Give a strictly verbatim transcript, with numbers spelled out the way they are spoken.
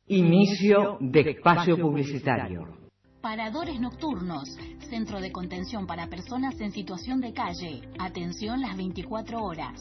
Inicio de espacio publicitario. Paradores nocturnos, centro de contención para personas en situación de calle, atención las veinticuatro horas.